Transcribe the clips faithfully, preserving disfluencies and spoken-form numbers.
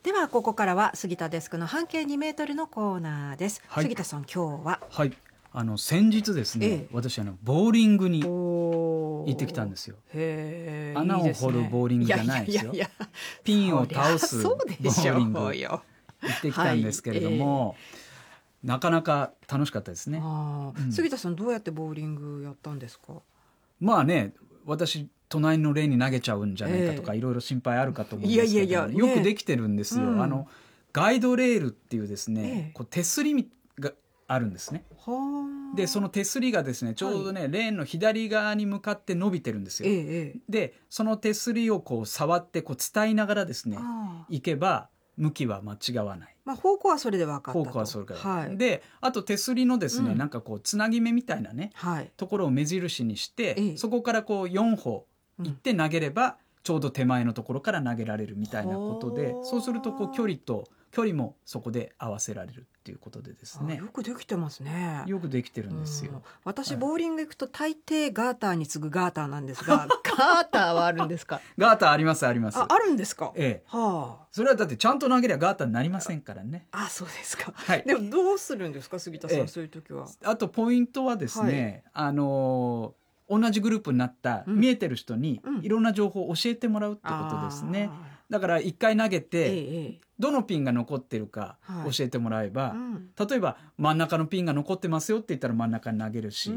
ではここからは杉田デスクの半径にメートルのコーナーです、はい、杉田さん今日ははいあの先日ですね、ええ、私あのボーリングに行ってきたんですよ。 へ穴を掘るボーリングじゃないですよ。 いやいやいやピンを倒すボーリング行ってきたんですけれども、はいえー、なかなか楽しかったですね。 あ、うん、杉田さんどうやってボーリングやったんですか？ まあね、私隣のレーンに投げちゃうんじゃないかとか、えー、いろいろ心配あるかと思うんですけど、いやいやいや、ね、よくできてるんですよ、うん、あのガイドレールっていうですね、えー、こう手すりがあるんですね。でその手すりがですねちょうどね、はい、レーンの左側に向かって伸びてるんですよ、ええ、でその手すりをこう触ってこう伝いながらですね行けば向きは間違わない、 まあ、方向はそれで分かったと。 方向はそれから、 はい、 であと手すりのですね、うん、なんかこうつなぎ目みたいなね、 はい、 ところを目印にして、 ええ、 そこからこうよん歩行って投げれば、うん、ちょうど手前のところから投げられるみたいなことで、そうするとこう距離と距離もそこで合わせられるっていうことでですね。 よくできてますね。 よくできてるんですよ、うん、 私ボーリング行くと大抵ガーターに次ぐガーターなんですがガーターはあるんですか？ ガーターありますあります。 あ, あるんですか？ ええ、 はあ、 それはだってちゃんと投げりゃガーターになりませんからね。 あ, あそうですか、 はい、 でもどうするんですか杉田さん、ええ、そういう時は。 あとポイントはですね、はい、あの同じグループになった見えてる人にいろんな情報を教えてもらうってことですね、うん、だから一回投げて、ええ、どのピンが残ってるか教えてもらえば、はい、うん、例えば真ん中のピンが残ってますよって言ったら真ん中に投げるし、うん、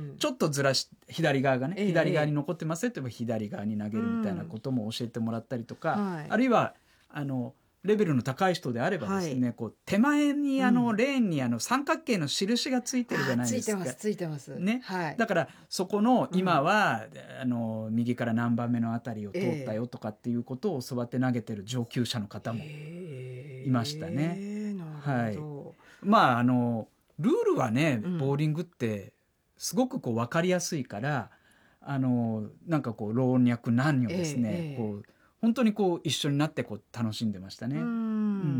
ちょっとずらし左側がね、ええ、左側に残ってますよって言えば左側に投げるみたいなことも教えてもらったりとか、うん、はい、あるいはあのレベルの高い人であればですね、はい、こう手前にあの、うん、レーンにあの三角形の印がついてるじゃないですか。 ついてますついてます、 ね、はい、だからそこの今は、うん、あの右から何番目のあたりを通ったよとかっていうことを教わって投げてる上級者の方もいましたね、 えー、なるほど、 はい、まああのルールはねボーリングってすごくこう分かりやすいから、あのなんかこう老若男女ですね、えー、こう本当にこう一緒になってこう楽しんでましたね。うん、うん、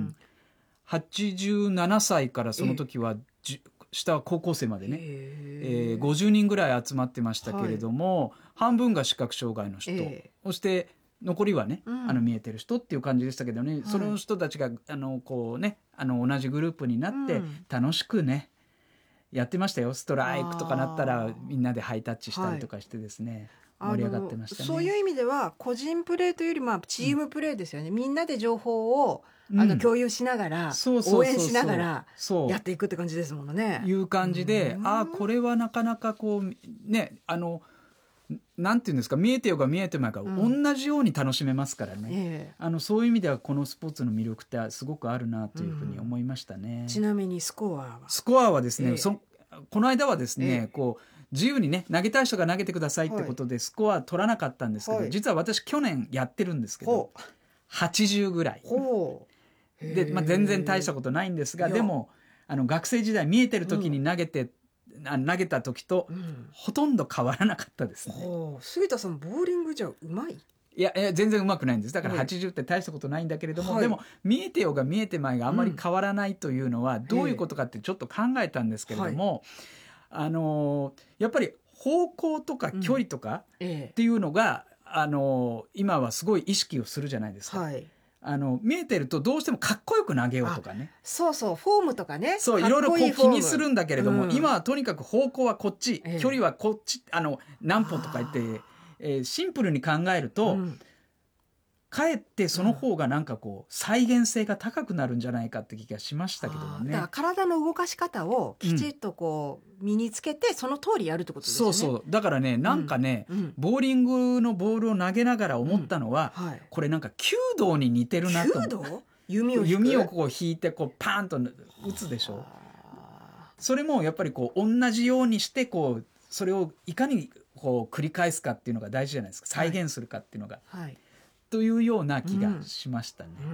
はちじゅうななさいからその時は、えー、下は高校生までね、えーえー、ごじゅうにんぐらい集まってましたけれども、はい、半分が視覚障害の人、えー、そして残りはね、うん、あの見えてる人っていう感じでしたけどね、はい、その人たちがあのこう、ね、あの同じグループになって楽しくね、うん、やってましたよ。ストライクとかなったらみんなでハイタッチしたりとかしてですね、はい、盛り上がってましたね。 そういう意味では個人プレーというよりまあチームプレーですよね、うん、みんなで情報をあの共有しながら、うん、応援しながらやっていくって感じですもんね。 いう感じで、うん、ああこれはなかなかこうね、あのなんていうんですか、見えてようが見えてまいが、うん、同じように楽しめますからね、えー、あのそういう意味ではこのスポーツの魅力ってすごくあるなというふうに思いましたね、うん、 ちなみにスコアはスコアはですね、えー、そこの間はですね、えー、こう自由にね投げたい人が投げてくださいってことでスコア取らなかったんですけど、はい、実は私去年やってるんですけどはちじゅうぐらいで、まあ、全然大したことないんですが、でもあの学生時代見えてる時に投げて、うん、投げた時と、うん、ほとんど変わらなかったですね。 杉田さんボーリングじゃうまい？ いやいや全然うまくないんです。だからはちじゅうって大したことないんだけれども、はい、でも見えてようが見えてまいがあんまり変わらないというのはどういうことかってちょっと考えたんですけれども、はい、あのやっぱり方向とか距離とかっていうのが、うんええ、あの今はすごい意識をするじゃないですか、はい、あの見えてるとどうしてもかっこよく投げようとかね、 そうそうフォームとかね、 そういろいろこう気にするんだけれども、うん、今はとにかく方向はこっち、ええ、距離はこっち、あの何歩とか言って、えー、シンプルに考えると、うん、かえってその方がなんかこう再現性が高くなるんじゃないかって気がしましたけどもね。 だから体の動かし方をきちっとこう身につけて、うん、その通りやるってことですよね。 そうそうだからねなんかね、うんうん、ボーリングのボールを投げながら思ったのは、うんはい、これなんか弓道に似てるなと。 弓道？弓を引く？ 弓をこう引いてこうパーンと打つでしょ。それもやっぱりこう同じようにしてこうそれをいかにこう繰り返すかっていうのが大事じゃないですか。再現するかっていうのが、はいはい、というような気がしましたね、うん、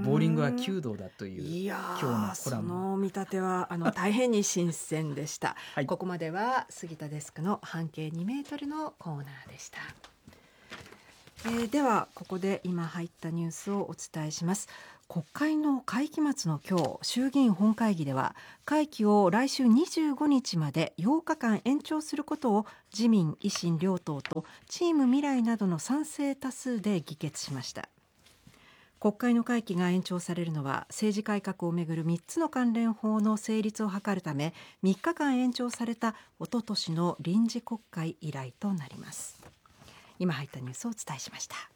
ボーリングは弓道だといういや今日のコラム、 その見立てはあの大変に新鮮でした、はい、ここまでは杉田デスクの半径にメートルのコーナーでした。えー、ではここで今入ったニュースをお伝えします。国会の会期末の今日、衆議院本会議では会期を来週にじゅうごにちまでようかかん延長することを自民・維新両党とチーム未来などの賛成多数で議決しました。 国会の会期が延長されるのは政治改革をめぐるみっつの関連法の成立を図るためみっかかん延長されたおととしの臨時国会以来となります。今入ったニュースをお伝えしました。